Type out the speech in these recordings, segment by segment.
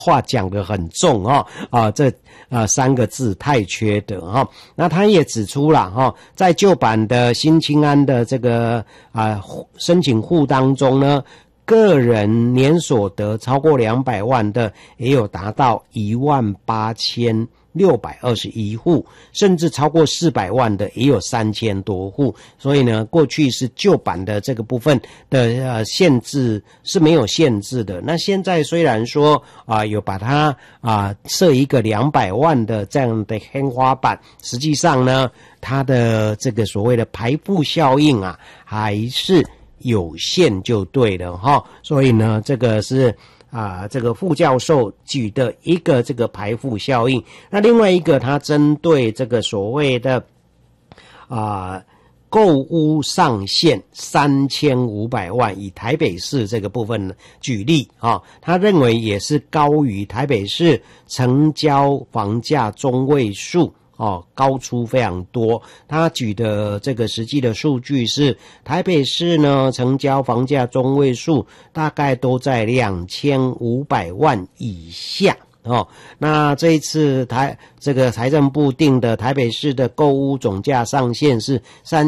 话讲得很重这3个字太缺德那他也指出了在旧版的新青安的这个申请户当中呢，个人年所得超过200万的也有达到18621户，甚至超过400万的也有3000多户。所以呢，过去是旧版的这个部分的限制是没有限制的。那现在虽然说有把它设一个200万的这样的天花板，实际上呢，它的这个所谓的排富效应还是有限就对了所以呢，这个是这个副教授举的一个这个排富效应。那另外一个他针对这个所谓的购屋上限3500万，以台北市这个部分举例他认为也是高于台北市成交房价中位数高出非常多。他举的这个实际的数据是台北市呢成交房价中位数大概都在2500万以下那这一次这个财政部定的台北市的购屋总价上限是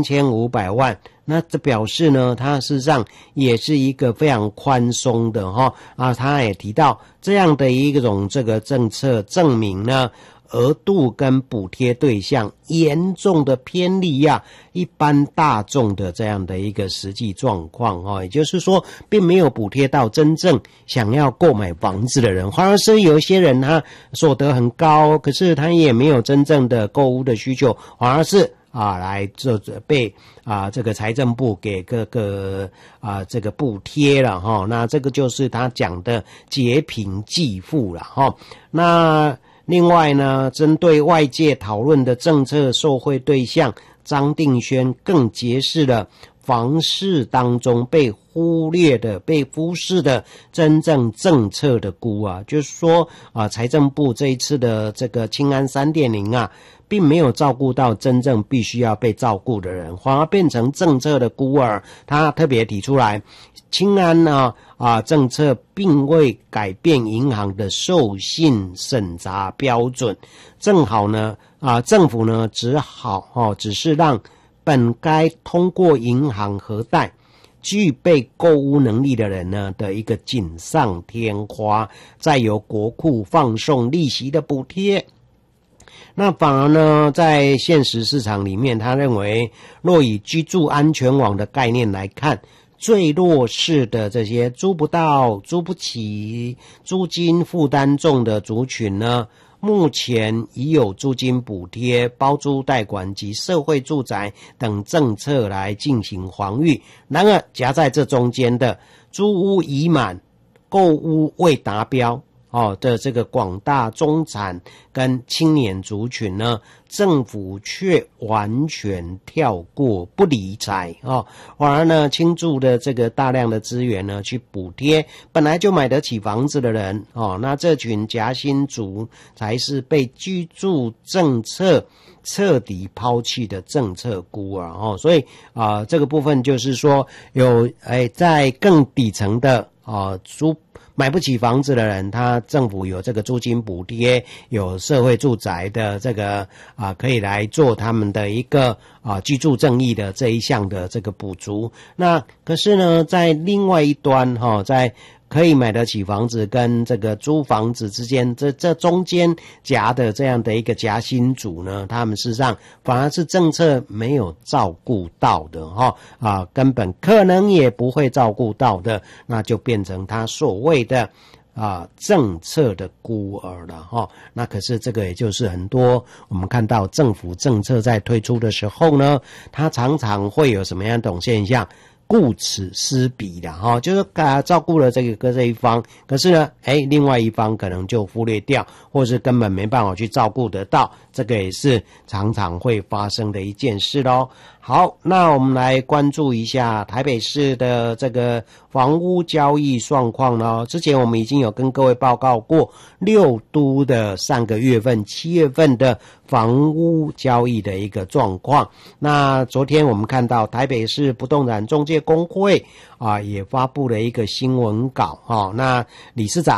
3500万，那这表示呢，它事实上也是一个非常宽松的他也提到这样的一种这个政策证明呢，额度跟补贴对象严重的偏离一般大众的这样的一个实际状况也就是说并没有补贴到真正想要购买房子的人，反而是有一些人他所得很高，可是他也没有真正的购屋的需求，反而是来被这个财政部给各个这个补贴了那这个就是他讲的劫贫济富了那另外呢，针对外界讨论的政策受惠对象，张定轩更揭示了房市当中被忽略的、被忽视的真正政策的估就是说财政部这一次的这个青安 3.0并没有照顾到真正必须要被照顾的人，反而变成政策的孤儿。他特别提出来，青安呢政策并未改变银行的授信审查标准，正好呢政府呢只是让本该通过银行核贷具备购屋能力的人呢的一个锦上添花，再由国库放送利息的补贴。那反而呢，在现实市场里面，他认为若以居住安全网的概念来看，最弱势的这些租不到、租不起、租金负担重的族群呢，目前已有租金补贴、包租代管及社会住宅等政策来进行防御。然而夹在这中间的租屋已满、购屋未达标的这个广大中产跟青年族群呢，政府却完全跳过不理睬反而呢倾注的这个大量的资源呢去补贴本来就买得起房子的人那这群夹心族才是被居住政策彻底抛弃的政策孤儿所以这个部分就是说有在更底层的买不起房子的人，他政府有这个租金补贴，有社会住宅的这个可以来做他们的一个居住正义的这一项的这个补足。那可是呢，在另外一端在可以买得起房子跟这个租房子之间，这中间夹的这样的一个夹心族呢，他们事实上反而是政策没有照顾到的根本可能也不会照顾到的，那就变成他所谓的政策的孤儿了那可是这个也就是很多我们看到政府政策在推出的时候呢，它常常会有什么样的种现象，顾此失彼的就是照顾了这一方，可是呢另外一方可能就忽略掉，或是根本没办法去照顾得到，这个也是常常会发生的一件事咯。好，那我们来关注一下台北市的这个房屋交易状况咯。之前我们已经有跟各位报告过6都的上个月份7月份的房屋交易的一个状况。那昨天我们看到台北市不动产中介公会也发布了一个新闻稿那理事长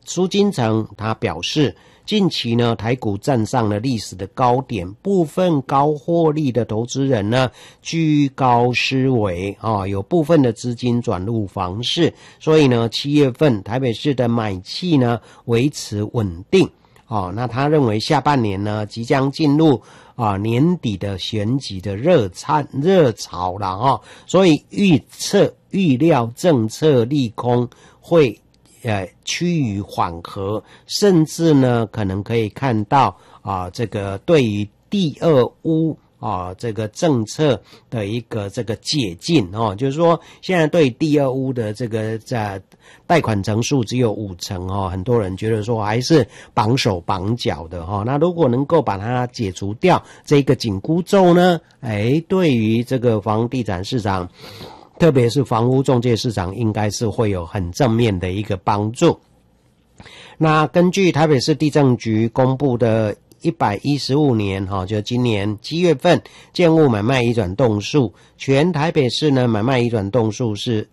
苏金城他表示，近期呢，台股站上了历史的高点，部分高获利的投资人呢居高思维有部分的资金转入房市，所以呢7月份台北市的买气呢维持稳定。那他认为下半年呢即将进入年底的选举的热潮了所以预料政策利空会趋于缓和，甚至呢可能可以看到这个对于第二屋这个政策的一个这个解禁就是说现在对第二屋的这个贷款成数只有50%很多人觉得说还是绑手绑脚的那如果能够把它解除掉这个紧箍咒呢，对于这个房地产市场，特别是房屋中介市场，应该是会有很正面的一个帮助。那根据台北市地政局公布的115年就今年7月份建物买卖移转栋数，全台北市呢买卖移转栋数是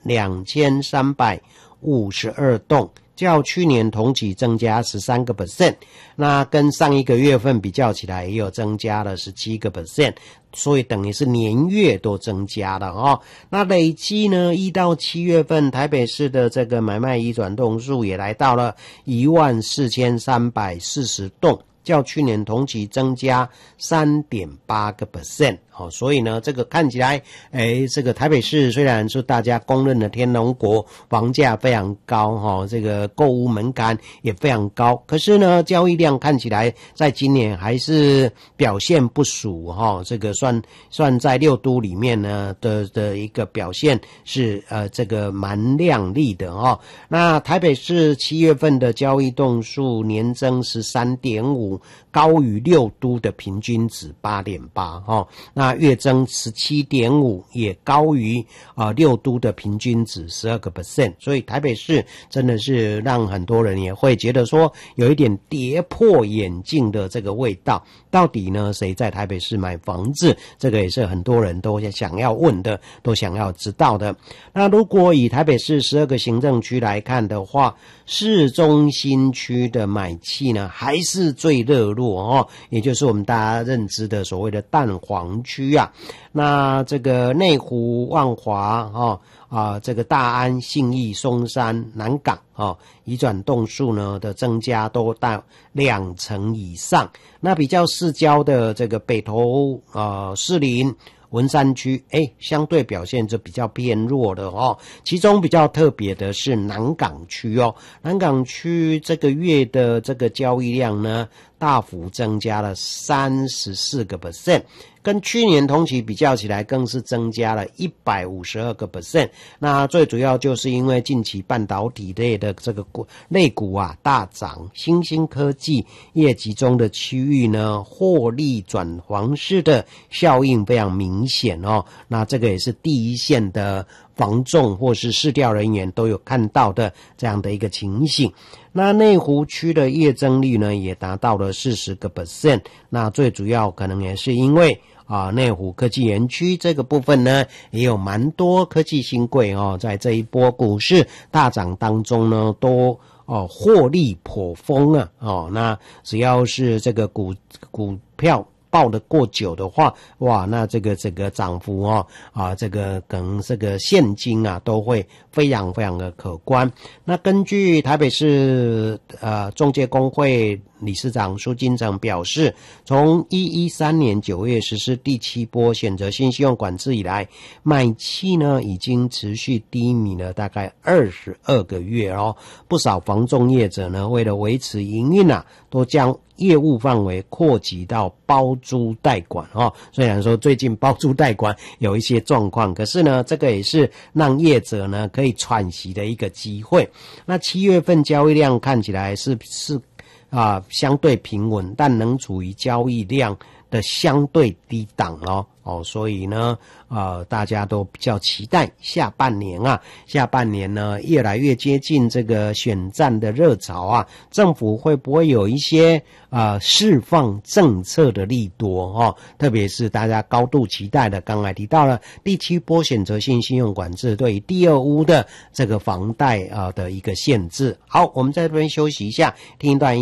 2352栋，较去年同期增加13%，那跟上一个月份比较起来也有增加了17%，所以等于是年月都增加了那累积呢1到7月份台北市的这个买卖移转栋数也来到了14340栋，较去年同期增加3.8%。所以呢这个看起来这个台北市虽然是大家公认的天龙国，房价非常高这个购物门槛也非常高，可是呢交易量看起来在今年还是表现不俗这个算在6都里面呢的一个表现是这个蛮亮丽的那台北市7月份的交易栋数年增 13.5%， 高于6都的平均值 8.8%那月增 17.5%， 也高于6都的平均值 12%， 所以台北市真的是让很多人也会觉得说有一点跌破眼镜的这个味道。到底呢谁在台北市买房子，这个也是很多人都想要问的，都想要知道的。那如果以台北市12个行政区来看的话，市中心区的买气呢还是最热络也就是我们大家认知的所谓的蛋黄区那这个内湖、万华这个大安、信义、松山、南港移转栋数呢的增加都到2成以上。那比较市郊的这个北投、士林、文山区相对表现就比较偏弱的其中比较特别的是南港区南港区这个月的这个交易量呢大幅增加了34%，跟去年同期比较起来更是增加了152%。那最主要就是因为近期半导体类的这个类股大涨，新兴科技业集中的区域呢获利转房市的效应非常明显那这个也是第一线的房仲或是市调人员都有看到的这样的一个情形。那内湖区的月增率呢也达到了40%，那最主要可能也是因为内湖科技园区这个部分呢也有蛮多科技新贵在这一波股市大涨当中呢都获利颇丰那只要是这个股票抱得过久的话，哇，那这个涨幅这个可能这个现金都会非常非常的可观。那根据台北市中介公会理事长苏金城表示，从113年9月实施第7波选择性信用管制以来，买气呢已经持续低迷了大概22个月不少房仲业者呢为了维持营运都将业务范围扩及到包租代管虽然说最近包租代管有一些状况，可是呢这个也是让业者呢可以喘息的一个机会。那7月份交易量看起来是相对平稳，但仍处于交易量的相对低档所以呢大家都比较期待下半年呢越来越接近这个选战的热潮政府会不会有一些释放政策的利多特别是大家高度期待的，刚才提到了第7波选择性信用管制对于第二屋的这个房贷的一个限制。好，我们在这边休息一下，听一段